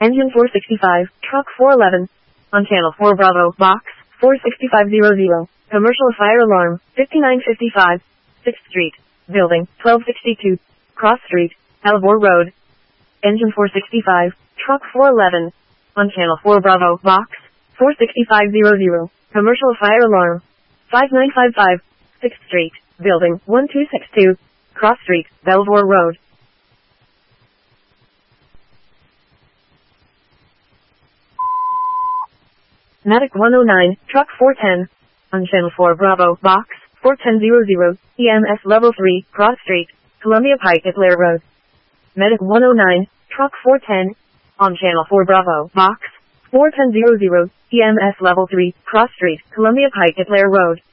Engine 465, Truck 411. On Channel 4 Bravo, Box 46500. Commercial fire alarm, 5955. 6th Street. Building, 1262. Cross Street, Elvor Road. Engine 465, Truck 411. On Channel 4 Bravo, Box 46500. Commercial fire alarm, 5955. 6th Street. Building, 1262. Cross Street, Belvoir Road. Medic 109, Truck 410. On Channel 4 Bravo, Box 4100. EMS Level 3, Cross Street, Columbia Pike at Blair Road. Medic 109, Truck 410. On Channel 4 Bravo, Box 4100. EMS Level 3, Cross Street, Columbia Pike at Blair Road.